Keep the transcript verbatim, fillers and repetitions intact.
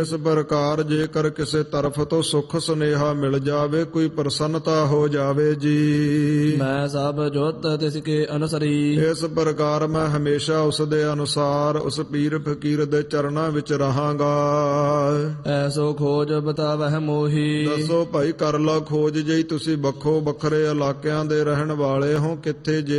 ਇਸ ਪ੍ਰਕਾਰ ਜੇਕਰ ਕਿਸੇ ਤਰਫ ਤੋਂ ਸੁਖ ਸੁਨੇਹਾ ਮਿਲ ਜਾਵੇ, ਕੋਈ ਪ੍ਰਸੰਨਤਾ ਹੋ ਜਾਵੇ ਜੀ। ਮੈਂ ਸਭ ਜੁਤ ਤਿਸ ਕੇ ਅਨਸਰੀ। ਇਸ ਪ੍ਰਕਾਰ ਮੈਂ ਹਮੇਸ਼ਾ ਉਸ ਦੇ ਅਨੁਸਾਰ ਉਸ ਪੀਰ ਫਕੀਰ ਦੇ ਚਰਨਾਂ ਵਿੱਚ ਰਹਾਂਗਾ। ਐਸੋ ਖੋਜ ਬਤਾਵਹਿ ਮੋਹੀ। ਦੱਸੋ ਭਾਈ, ਕਰ ਲਓ ਖੋਜ ਜੀ। ਤੁਸੀਂ ਵੱਖੋ ਵੱਖਰੇ ਇਲਾਕਿਆਂ ਦੇ ਰਹਿਣ ਵਾਲੇ ਹੋ, ਕਿੱਥੇ ਜੇ